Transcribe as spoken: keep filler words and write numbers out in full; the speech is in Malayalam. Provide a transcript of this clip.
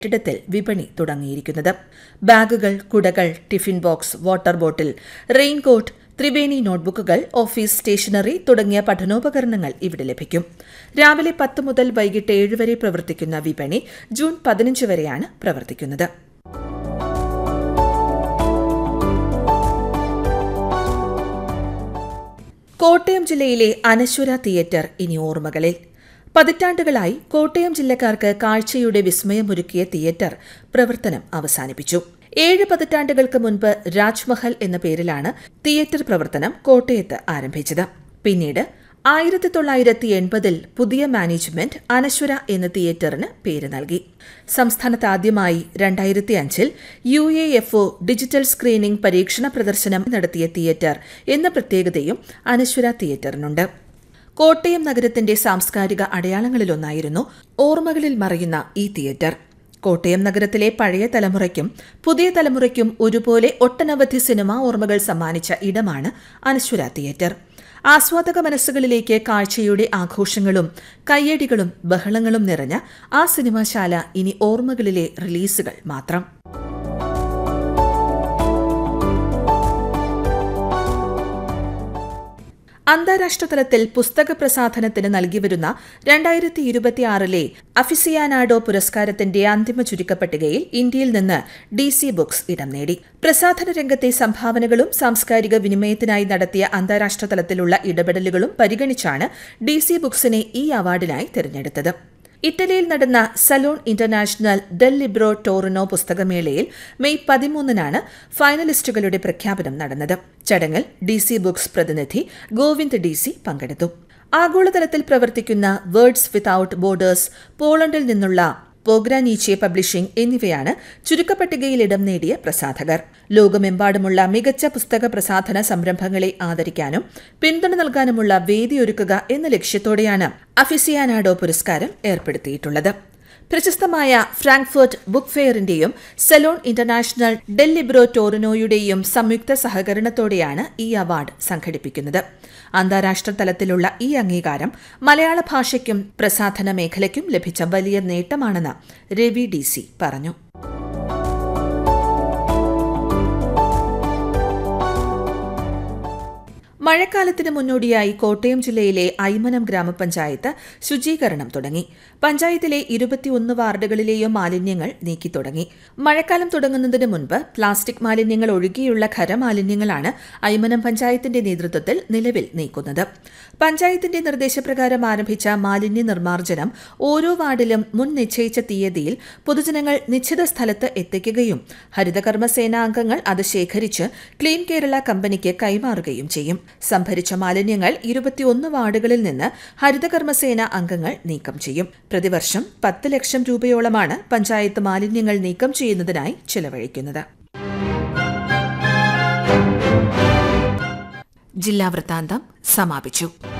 കെട്ടിടത്തിൽ വിപണി തുടങ്ങിയിരിക്കുന്നത്. ബാഗുകൾ, കുടകൾ, tiffin box, water bottle, raincoat, Triveni നോട്ട്ബുക്കുകൾ, office stationery തുടങ്ങിയ പഠനോപകരണങ്ങൾ ഇവിടെ ലഭിക്കും. രാവിലെ പത്ത് മുതൽ വൈകിട്ട് ഏഴ് വരെ പ്രവർത്തിക്കുന്ന വിപണി ജൂൺ പതിനഞ്ച് വരെയാണ് പ്രവർത്തിക്കുന്നത്. കോട്ടയം ജില്ലയിലെ അനശ്വര തിയേറ്റർ ഇനി ഓർമ്മകളിൽ. പതിറ്റാണ്ടുകളായി കോട്ടയം ജില്ലക്കാർക്ക് കാഴ്ചയുടെ വിസ്മയമൊരുക്കിയ തിയേറ്റർ പ്രവർത്തനം അവസാനിപ്പിച്ചു. ഏഴ് പതിറ്റാണ്ടുകൾക്ക് മുൻപ് രാജ്മഹൽ എന്ന പേരിലാണ് തിയേറ്റർ പ്രവർത്തനം കോട്ടയത്ത് ആരംഭിച്ചത്. പിന്നീട് ആയിരത്തി തൊള്ളായിരത്തി എൺപതിൽ പുതിയ മാനേജ്മെന്റ് അനശ്വര എന്ന തിയേറ്ററിന് പേര് നൽകി. സംസ്ഥാനത്ത് ആദ്യമായി രണ്ടായിരത്തി അഞ്ചിൽ U A F O digital screening പരീക്ഷണ പ്രദർശനം നടത്തിയ തിയേറ്റർ എന്ന പ്രത്യേകതയും അനശ്വര തിയേറ്ററിനുണ്ട്. കോട്ടയം നഗരത്തിന്റെ സാംസ്കാരിക അടയാളങ്ങളിലൊന്നായിരുന്നു ഓർമ്മകളിൽ മറയുന്ന ഈ തിയേറ്റർ. കോട്ടയം നഗരത്തിലെ പഴയ തലമുറയ്ക്കും പുതിയ തലമുറയ്ക്കും ഒരുപോലെ ഒട്ടനവധി സിനിമാ ഓർമ്മകൾ സമ്മാനിച്ച ഇടമാണ് അനശ്വര തിയേറ്റർ. ആസ്വാദക മനസ്സുകളിലേക്ക് കാഴ്ചയുടെ ആഘോഷങ്ങളും കയ്യടികളും ബഹളങ്ങളും നിറഞ്ഞ ആ സിനിമാശാല ഇനി ഓർമ്മകളിലെ റിലീസുകൾ മാത്രം. അന്താരാഷ്ട്ര തലത്തിൽ പുസ്തക പ്രസാധനത്തിന് നൽകിവരുന്ന രണ്ടായിരത്തി ഇരുപത്തിയാറിലെ അഫിസിയാനാഡോ പുരസ്കാരത്തിന്റെ അന്തിമ ചുരുക്കപ്പട്ടികയിൽ ഇന്ത്യയിൽ നിന്ന് ഡി സി ബുക്സ് ഇടം നേടി. പ്രസാധന രംഗത്തെ സംഭാവനകളും സാംസ്കാരിക വിനിമയത്തിനായി നടത്തിയ അന്താരാഷ്ട്ര തലത്തിലുള്ള ഇടപെടലുകളും പരിഗണിച്ചാണ് ഡി സി ബുക്സിനെ ഈ അവാർഡിനായി തിരഞ്ഞെടുത്തത്. ഇറ്റലിയിൽ നടന്ന salon international del Libre Torino പുസ്തകമേളയിൽ May പതിമൂന്നിനാണ് ഫൈനലിസ്റ്റുകളുടെ പ്രഖ്യാപനം നടന്നത്. ചടങ്ങിൽ ഡി സി ബുക്സ് പ്രതിനിധി ഗോവിന്ദ് ഡി സി പങ്കെടുത്തു. ആഗോളതലത്തിൽ പ്രവർത്തിക്കുന്ന വേർഡ്സ് വിത്തൌട്ട് ബോർഡേഴ്സ്, പോളണ്ടിൽ നിന്നുള്ള പോഗ്രാനീച്ചെ പബ്ലിഷിംഗ് എന്നിവയാണ് ചുരുക്കപ്പട്ടികയിൽ ഇടം നേടിയ പ്രസാധകർ. ലോകമെമ്പാടുമുള്ള മികച്ച പുസ്തക പ്രസാധന സംരംഭങ്ങളെ ആദരിക്കാനും പിന്തുണ നൽകാനുമുള്ള വേദിയൊരുക്കുക എന്ന ലക്ഷ്യത്തോടെയാണ് അഫിസിയാനാഡോ പുരസ്കാരം ഏർപ്പെടുത്തിയിട്ടുള്ളത്. പ്രശസ്തമായ Frankfurt book ഫെയറിന്റെയും salon international del Libre ടോറിനോയുടെയും സംയുക്ത സഹകരണത്തോടെയാണ് ഈ അവാർഡ് സംഘടിപ്പിക്കുന്നത്. അന്താരാഷ്ട്ര തലത്തിലുള്ള ഈ അംഗീകാരം മലയാള ഭാഷയ്ക്കും പ്രസാധന മേഖലയ്ക്കും ലഭിച്ച വലിയ നേട്ടമാണെന്ന് രവി ഡി സി പറഞ്ഞു. മഴക്കാലത്തിന് മുന്നോടിയായി കോട്ടയം ജില്ലയിലെ ഐമനം ഗ്രാമപഞ്ചായത്ത് ശുചീകരണം തുടങ്ങി. പഞ്ചായത്തിലെ ഇരുപത്തിയൊന്ന് വാർഡുകളിലെയും മാലിന്യങ്ങൾ നീക്കി തുടങ്ങി. മഴക്കാലം തുടങ്ങുന്നതിന് മുൻപ് പ്ലാസ്റ്റിക് മാലിന്യങ്ങൾ ഒഴികെയുള്ള ഖരമാലിന്യങ്ങളാണ് ഐമനം പഞ്ചായത്തിന്റെ നേതൃത്വത്തിൽ നിലവിൽ നീക്കുന്നത്. പഞ്ചായത്തിന്റെ നിർദ്ദേശപ്രകാരം ആരംഭിച്ച മാലിന്യ നിർമ്മാർജ്ജനം ഓരോ വാർഡിലും മുൻ നിശ്ചയിച്ച തീയതിയിൽ പൊതുജനങ്ങൾ നിശ്ചിത സ്ഥലത്ത് എത്തിക്കുകയും ഹരിതകർമ്മസേനാ അംഗങ്ങൾ അത് ശേഖരിച്ച് ക്ലീൻ കേരള കമ്പനിക്ക് കൈമാറുകയും ചെയ്യും. സംഭരിച്ച മാലിന്യങ്ങൾ ഇരുപത്തിയൊന്ന് വാർഡുകളിൽ നിന്ന് ഹരിതകർമ്മസേന അംഗങ്ങൾ നീക്കം ചെയ്യും. പ്രതിവർഷം പത്ത് ലക്ഷം രൂപയോളമാണ് പഞ്ചായത്ത് മാലിന്യങ്ങൾ നീക്കം ചെയ്യുന്നതിനായി ചെലവഴിക്കുന്നത്. ജില്ലാ വൃത്താന്തം സമാപിച്ചു.